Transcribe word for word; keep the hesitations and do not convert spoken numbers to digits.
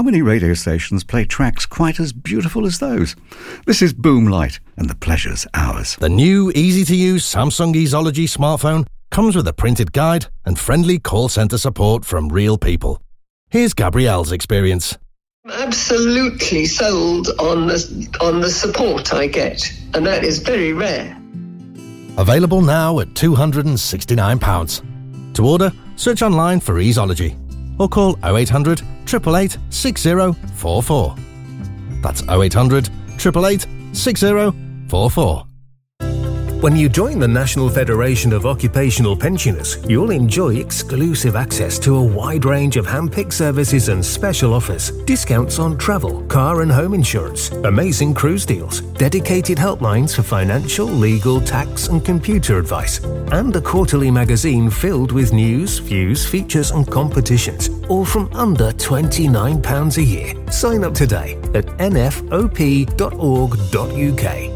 how many radio stations play tracks quite as beautiful as those? This is Boomlight, and the pleasure's ours. The new, easy-to-use Samsung Easology smartphone comes with a printed guide and friendly call centre support from real people. Here's Gabrielle's experience. Absolutely sold on the, on the support I get, and that is very rare. Available now at two hundred sixty-nine pounds. To order, search online for Easology or call oh eight hundred, eight eight eight, six oh four four. That's oh eight hundred, eight eight eight, six oh four four. When you join the National Federation of Occupational Pensioners, you'll enjoy exclusive access to a wide range of hand-picked services and special offers, discounts on travel, car and home insurance, amazing cruise deals, dedicated helplines for financial, legal, tax and computer advice, and a quarterly magazine filled with news, views, features and competitions, all from under twenty-nine pounds a year. Sign up today at n f o p dot org dot u k.